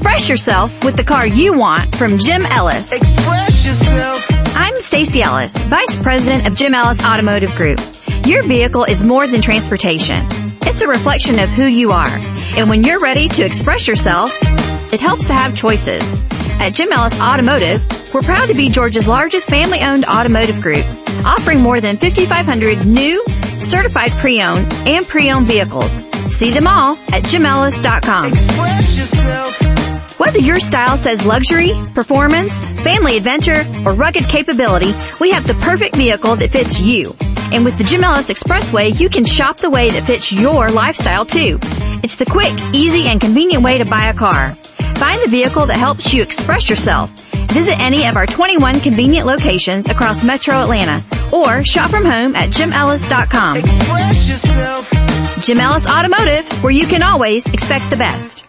Express yourself with the car you want from Jim Ellis. Express yourself. I'm Stacey Ellis, Vice President of Jim Ellis Automotive Group. Your vehicle is more than transportation. It's a reflection of who you are. And when you're ready to express yourself, it helps to have choices. At Jim Ellis Automotive, we're proud to be Georgia's largest family-owned automotive group, offering more than 5,500 new, certified pre-owned, and pre-owned vehicles. See them all at JimEllis.com. Express yourself. Whether your style says luxury, performance, family adventure, or rugged capability, we have the perfect vehicle that fits you. And with the Jim Ellis Expressway, you can shop the way that fits your lifestyle too. It's the quick, easy, and convenient way to buy a car. Find the vehicle that helps you express yourself. Visit any of our 21 convenient locations across Metro Atlanta or shop from home at JimEllis.com. Express yourself. Jim Ellis Automotive, where you can always expect the best.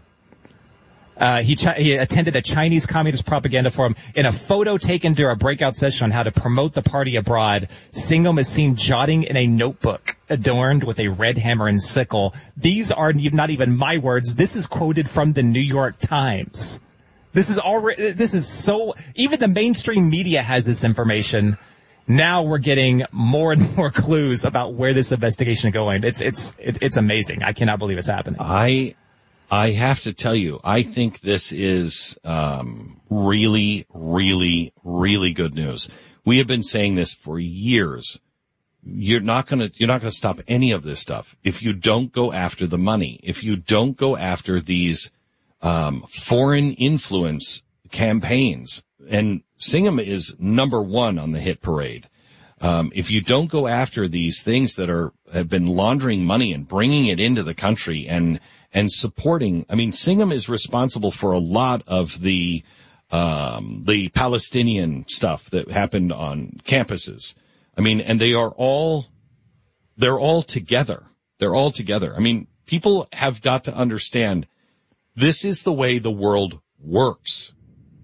He attended a Chinese Communist propaganda forum. In a photo taken during a breakout session on how to promote the party abroad, Singham is seen jotting in a notebook adorned with a red hammer and sickle. These are not even my words. This is quoted from the New York Times. This is so, even the mainstream media has this information. Now we're getting more and more clues about where this investigation is going. It's amazing. I cannot believe it's happening. I have to tell you, I think this is really, really, really good news. We have been saying this for years. You're not gonna stop any of this stuff if you don't go after the money. If you don't go after these foreign influence campaigns. And Singham is number one on the hit parade. If you don't go after these things that have been laundering money and bringing it into the country and supporting, I mean, Singham is responsible for a lot of the Palestinian stuff that happened on campuses. I mean, and they're all together. They're all together. I mean, people have got to understand this is the way the world works.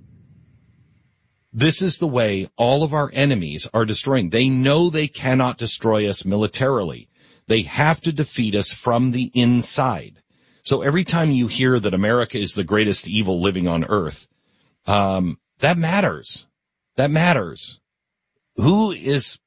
This is the way all of our enemies are destroying. They know they cannot destroy us militarily. They have to defeat us from the inside. So every time you hear that America is the greatest evil living on earth, that matters. That matters. Who is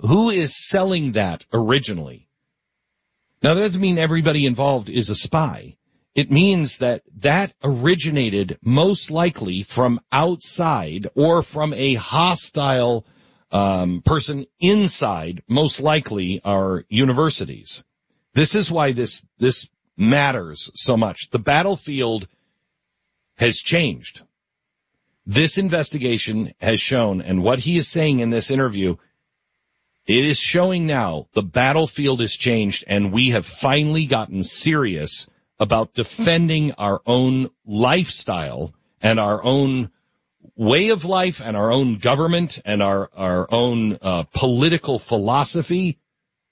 selling that originally? Now, that doesn't mean everybody involved is a spy. It means that originated most likely from outside or from a hostile person inside, most likely our universities. This is why this matters so much. The battlefield has changed. This investigation has shown, and what he is saying in this interview, it is showing now the battlefield has changed, and we have finally gotten serious about defending our own lifestyle and our own way of life and our own government and our own political philosophy.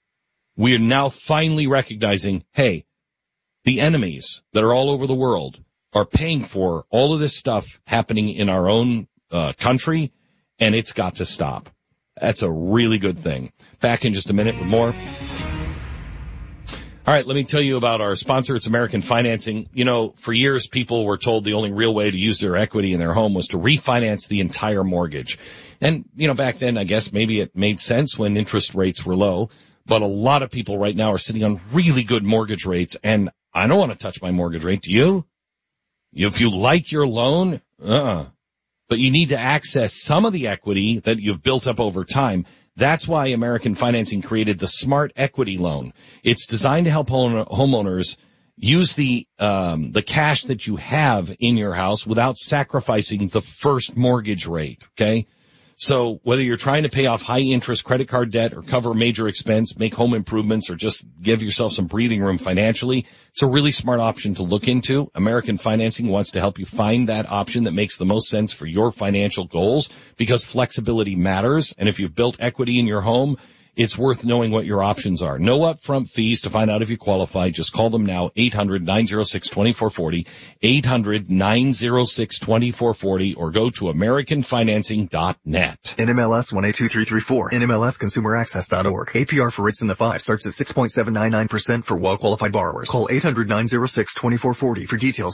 We are now finally recognizing, hey, the enemies that are all over the world are paying for all of this stuff happening in our own country, and it's got to stop. That's a really good thing. Back in just a minute with more. All right, let me tell you about our sponsor. It's American Financing. You know, for years, people were told the only real way to use their equity in their home was to refinance the entire mortgage. And, you know, back then, I guess maybe it made sense when interest rates were low. But a lot of people right now are sitting on really good mortgage rates. And I don't want to touch my mortgage rate. Do you? If you like your loan, but you need to access some of the equity that you've built up over time. That's why American Financing created the Smart Equity Loan. It's designed to help homeowners use the cash that you have in your house without sacrificing the first mortgage rate, okay? So whether you're trying to pay off high interest credit card debt or cover major expense, make home improvements, or just give yourself some breathing room financially, it's a really smart option to look into. American Financing wants to help you find that option that makes the most sense for your financial goals, because flexibility matters. And if you've built equity in your home, it's worth knowing what your options are. No upfront fees to find out if you qualify. Just call them now, 800-906-2440, 800-906-2440, or go to AmericanFinancing.net. NMLS 182334, NMLSConsumerAccess.org. APR for rates in the 5 starts at 6.799% for well-qualified borrowers. Call 800-906-2440 for details.